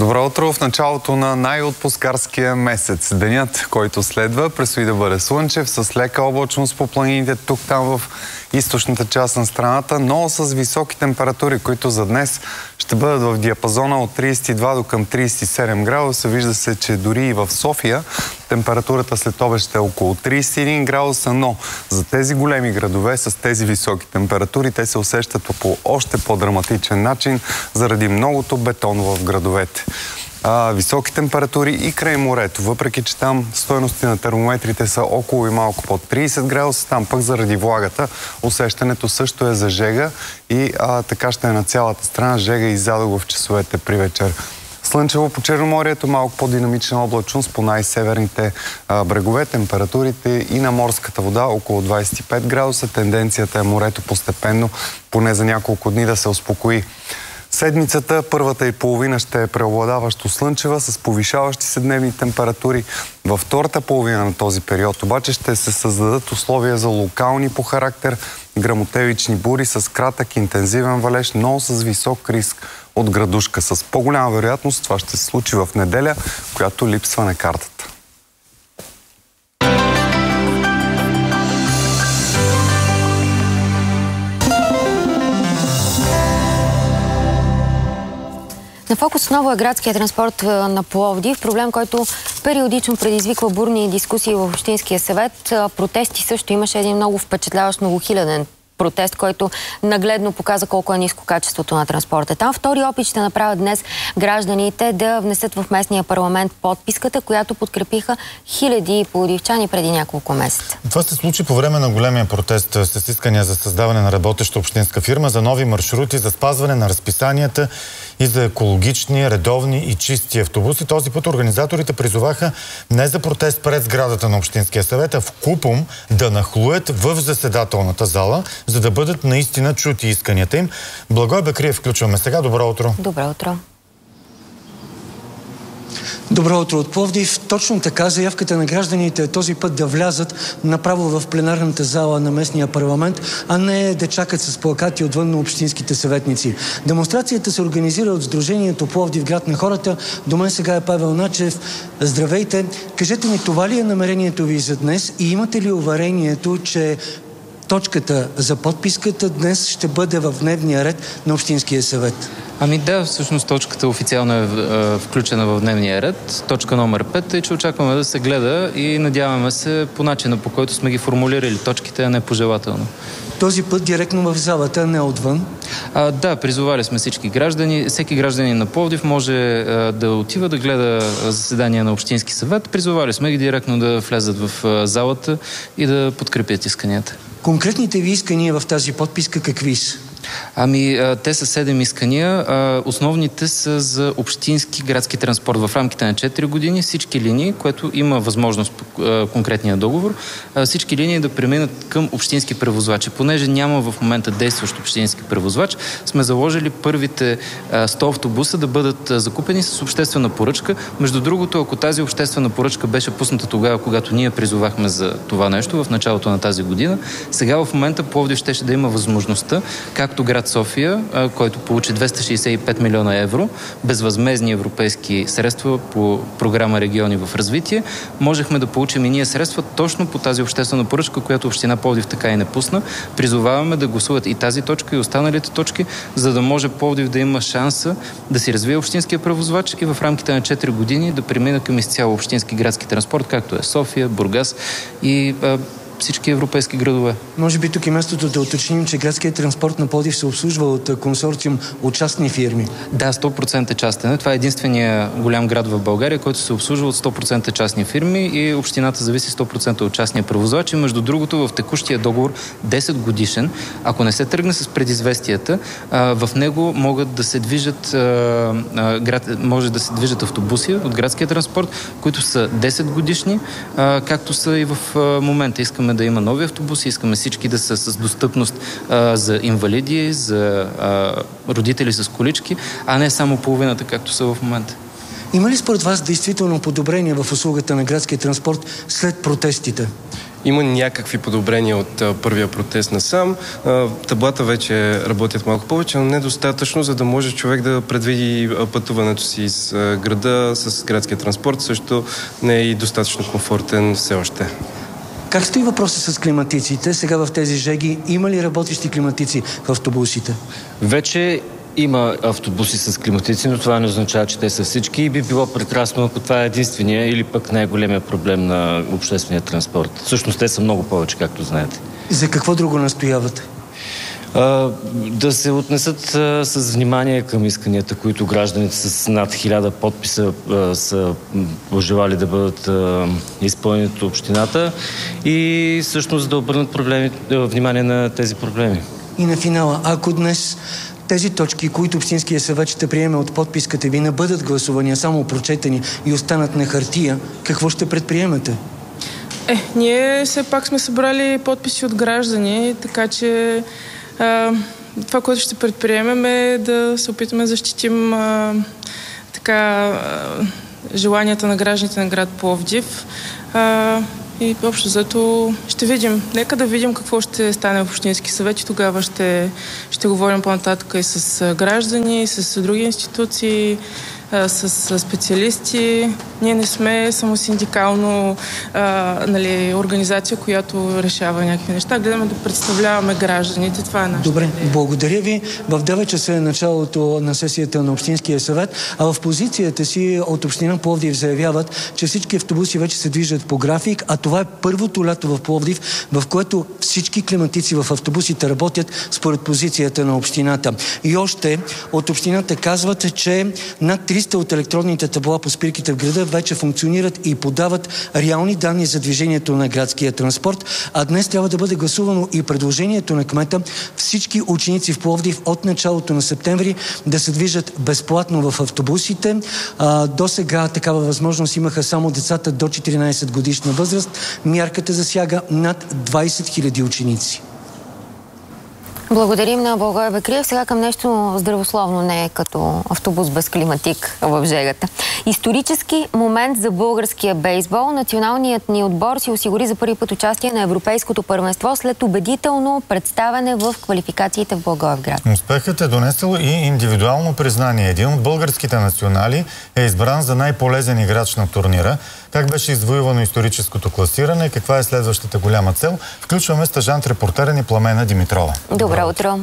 Добро утро в началото на най-отпускарския месец. Денят, който следва, предстои да бъде слънчев, с лека облачност по планините, тук-там в източната част на страната, но с високи температури, които за днес ще бъдат в диапазона от 32 до към 37 градуса. Вижда се, че дори и в София температурата след обед ще е около 31 градуса, но за тези големи градове с тези високи температури те се усещат по още по-драматичен начин заради многото бетон в градовете. Високи температури и край морето, въпреки че там стойности на термометрите са около и малко под 30 градуса, там пък заради влагата усещането също е за жега и така ще е на цялата страна, жега и задух в часовете при вечер. Слънчево по Черноморието, малко по-динамична облачност по най-северните брегове, температурите и на морската вода около 25 градуса. Тенденцията е морето постепенно, поне за няколко дни, да се успокои. Седмицата, първата и половина ще е преобладаващо слънчева с повишаващи се дневни температури. Във втората половина на този период обаче ще се създадат условия за локални по характер гръмотевични бури с кратък интензивен валеж, но с висок риск от градушка. С по-голяма вероятност това ще се случи в неделя, която липсва на картата. На фокус отново е градския транспорт на Пловдив. Проблем, който периодично предизвиква бурни дискусии в Общинския съвет. Протести също имаше един много впечатляващ многохиляден протест, който нагледно показа колко е ниско качеството на транспорта. Там втори опит ще направят днес гражданите да внесат в местния парламент подписката, която подкрепиха хиляди пловдивчани преди няколко месеца. Това се случи по време на големия протест с искания за създаване на работеща общинска фирма, за нови маршрути, за спазване на разписанията и за екологични, редовни и чисти автобуси. Този път организаторите призоваха не за протест пред сградата на Общинския съвет, а вкупом да нахлуят в заседателната зала, за да бъдат наистина чути исканията им. Благой Бекриев включваме сега. Добро утро. Добро утро. Добро утро от Пловдив. Точно така, заявката на гражданите е този път да влязат направо в пленарната зала на местния парламент, а не да чакат с плакати отвън на общинските съветници. Демонстрацията се организира от Сдружението Пловдив град на хората. До мен сега е Павел Начев. Здравейте! Кажете ми, това ли е намерението ви за днес и имате ли уверението, че точката за подписката днес ще бъде в дневния ред на Общинския съвет? Ами да, всъщност точката официално е включена в дневния ред. Точка номер 5 е, че очакваме да се гледа и надяваме се по начина, по който сме ги формулирали точките, а не пожелателно. Този път директно в залата, а не отвън? Да, призовали сме всички граждани. Всеки гражданин на Пловдив може да отива да гледа заседание на Общински съвет. Призовали сме ги директно да влезат в залата и да подкрепят исканията. Конкретните ви искания в тази подписка какви са? Ами, те са 7 искания. Основните са за общински градски транспорт в рамките на 4 години. Всички линии, което има възможност по конкретния договор, всички линии да преминат към общински превозвачи. Понеже няма в момента действащ общински превозвач, сме заложили първите 100 автобуса да бъдат закупени с обществена поръчка. Между другото, ако тази обществена поръчка беше пусната тогава, когато ние призовахме за това нещо в началото на тази година, сега в момента Пловдив щеше да има възможността, както град София, който получи 265 милиона евро, безвъзмездни европейски средства по програма Региони в развитие, можехме да получим и ние средства точно по тази обществена поръчка, която община Пловдив така и не пусна. Призоваваме да гласуват и тази точка, и останалите точки, за да може Пловдив да има шанса да си развие общинския превозвач и в рамките на 4 години да премина към изцяло общински градски транспорт, както е София, Бургас и всички европейски градове. Може би тук е мястото да уточним, че градският транспорт на Пловдив се обслужва от консорциум от частни фирми. Да, 100% частен. Това е единствения голям град в България, който се обслужва от 100% частни фирми и общината зависи 100% от частния превозвач. И между другото, в текущия договор 10 годишен, ако не се тръгне с предизвестията, в него могат да се движат може да се движат автобуси от градския транспорт, които са 10 годишни, както са и в момента. Искаме да има нови автобуси, искаме всички да са с достъпност за инвалиди, за родители с колички, а не само половината, както са в момента. Има ли според вас действително подобрение в услугата на градския транспорт след протестите? Има някакви подобрения от първия протест насам. Таблата вече работят малко повече, но недостатъчно, за да може човек да предвиди пътуването си с града, с градския транспорт. Също не е и достатъчно комфортен все още. Как стои въпроса с климатиците? Сега в тези жеги има ли работещи климатици в автобусите? Вече има автобуси с климатици, но това не означава, че те са всички и би било прекрасно, ако това е единствения или пък най-големия проблем на обществения транспорт. Всъщност те са много повече, както знаете. За какво друго настоявате? Да се отнесат с внимание към исканията, които гражданите с над 1000 подписа са пожелали да бъдат изпълнени от общината и всъщност да обърнат внимание на тези проблеми. И на финала, ако днес тези точки, които Общинския съвет ще приеме от подписката ви, не бъдат гласувани, а само прочетени и останат на хартия, какво ще предприемете? Ние все пак сме събрали подписи от граждани, така че това, което ще предприемем е да се опитаме да защитим желанията на гражданите на град Пловдив. И общо зато ще видим. Нека да видим какво ще стане в Общински съвет и тогава ще говорим по-нататък и с граждани, и с други институции, с специалисти. Ние не сме само синдикално организация, която решава някакви неща. Гледаме да представляваме гражданите. Това е нашето. Добре, благодаря ви. В 9 часа е началото на сесията на Общинския съвет, а в позицията си от Община Пловдив заявяват, че всички автобуси вече се движат по график, а това е първото лято в Пловдив, в което всички климатици в автобусите работят според позицията на общината. И още от общината казват, че над 300 от електронните табла по спирките в града вече функционират и подават реални данни за движението на градския транспорт, а днес трябва да бъде гласувано и предложението на кмета всички ученици в Пловдив от началото на септември да се движат безплатно в автобусите. До сега такава възможност имаха само децата до 14 годишна възраст. Мярката засяга над 20 000 ученици. Благодарим на Благой Бекриев. Сега към нещо здравословно, не като автобус без климатик в жегата. Исторически момент за българския бейсбол. Националният ни отбор си осигури за първи път участие на Европейското първенство след убедително представяне в квалификациите в Благоевград. Успехът е донесъл и индивидуално признание. Един от българските национали е избран за най-полезен играч на турнира. Как беше извоювано историческото класиране и каква е следващата голяма цел? Включваме стажант-репортера ни Пламена Димитрова. Добро утро!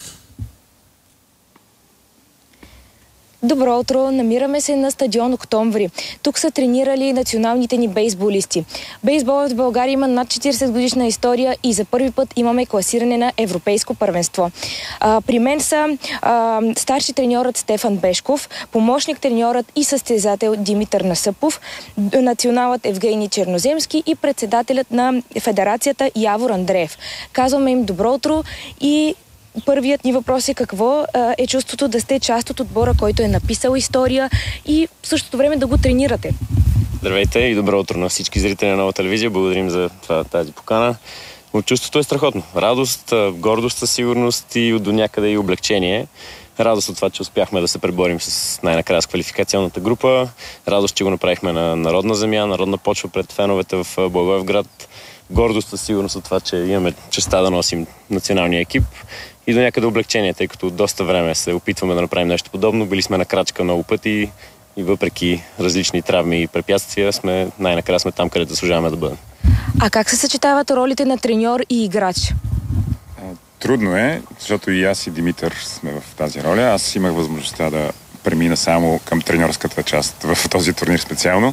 Добро утро! Намираме се на стадион Октомври. Тук са тренирали националните ни бейсболисти. Бейсболът в България има над 40 годишна история и за първи път имаме класиране на европейско първенство. При мен са старши треньорът Стефан Бешков, помощник треньорът и състезател Димитър Насъпов, националът Евгений Черноземски и председателят на федерацията Явор Андреев. Казваме им добро утро и първият ни въпрос е какво е чувството да сте част от отбора, който е написал история и в същото време да го тренирате. Здравейте и добро утро на всички зрители на Нова телевизия. Благодарим за тази покана. Но чувството е страхотно. Радост, гордост със сигурност и до някъде и облегчение. Радост от това, че успяхме да се преборим с най-накрая с квалификационната група. Радост, че го направихме на народна земя, народна почва пред феновете в Благоевград. Гордост със сигурност от това, че имаме честта да носим националния екип. И до някъде облегчение, тъй като доста време се опитваме да направим нещо подобно. Били сме на крачка много пъти и въпреки различни травми и препятствия, най-накрая сме там, където заслужаваме да бъдем. А как се съчетават ролите на треньор и играч? Трудно е, защото и аз и Димитър сме в тази роля. Аз имах възможността да премина само към треньорската част в този турнир специално.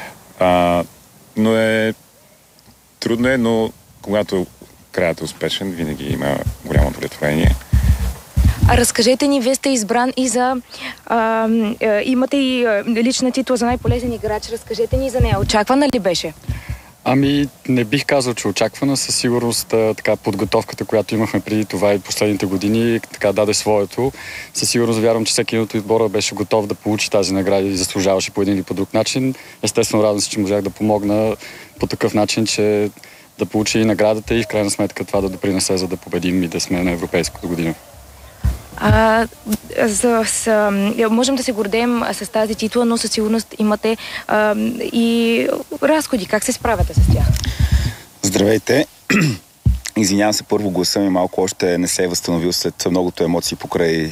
Трудно е, но когато краят е успешен, винаги има голямо удовлетворение. А разкажете ни, вие сте избран и за... имате и лична титла за най-полезен играч. Разкажете ни за нея. Очаквана ли беше? Не бих казал, че очаквана. Със сигурност подготовката, която имахме преди това и последните години, даде своето. Със сигурност вярвам, че всеки от отбора беше готов да получи тази награда и заслужаваше по един или по друг начин. Естествено, радвам се, че можах да помогна по такъв начин, че да получи и наградата и в крайна сметка това да допринесе, за да победим и да сме на европейската година. Можем да се гордеем с тази титла, но със сигурност имате и разходи. Как се справяте с тях? Здравейте! Извинявам се, първо гласа ми малко още не се е възстановил след многото емоции покрай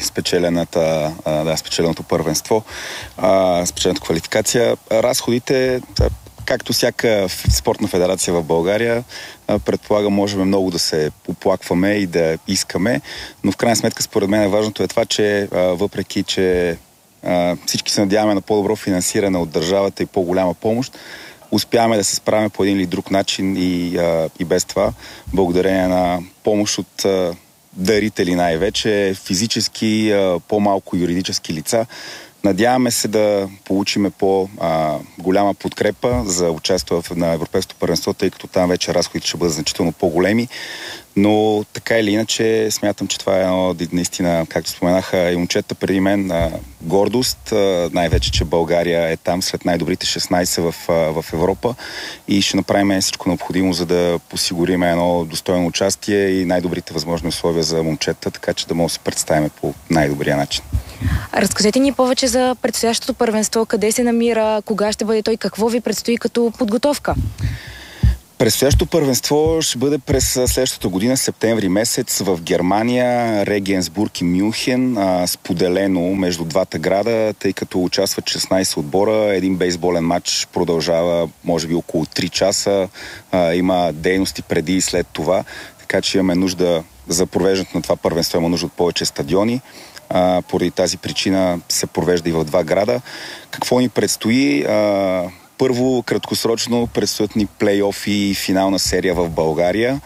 спечеленото първенство, спечелената квалификация. Разходите, както всяка спортна федерация в България, предполагам, можем много да се оплакваме и да искаме, но в крайна сметка според мен важното е това, че въпреки, че всички се надяваме на по-добро финансиране от държавата и по-голяма помощ, успяваме да се справим по един или друг начин и без това, благодарение на помощ от дарители най-вече, физически, по-малко юридически лица. Надяваме се да получим по-голяма подкрепа за участие на Европейското първенство, тъй като там вече разходите ще бъдат значително по-големи. Но така или иначе смятам, че това е едно наистина, както споменаха и момчета преди мен, гордост. Най-вече, че България е там след най-добрите 16 в Европа и ще направим всичко необходимо, за да посигурим едно достойно участие и най-добрите възможни условия за момчета, така че да може да се представим по най-добрия начин. Разкажете ни повече за предстоящото първенство, къде се намира, кога ще бъде той, какво ви предстои като подготовка? Предстоящото първенство ще бъде през следващата година, септември месец, в Германия, Регенсбург и Мюнхен, споделено между двата града, тъй като участват 16 отбора. Един бейсболен матч продължава, може би, около 3 часа. Има дейности преди и след това, така че имаме нужда за провеждането на това първенство, има нужда от повече стадиони. Поради тази причина се провежда и в два града. Какво ни предстои? Първо, краткосрочно предстоят ни плейоф и финална серия в България.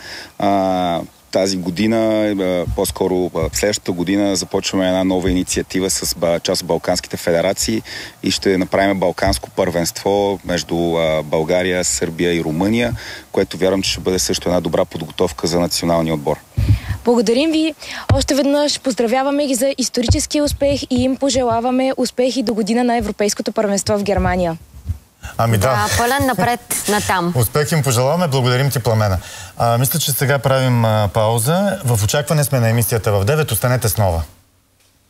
Тази година, по-скоро следващата година, започваме една нова инициатива с част от балканските федерации и ще направим балканско първенство между България, Сърбия и Румъния, което вярвам, че ще бъде също една добра подготовка за националния отбор. Благодарим ви. Още веднъж поздравяваме ги за исторически успех и им пожелаваме успехи до година на Европейското първенство в Германия. Ами да. Пълен напред натам. Успех им пожелаваме. Благодарим ти, Пламена. Мисля, че сега правим пауза. В очакване сме на емисията в 9. Останете с Нова.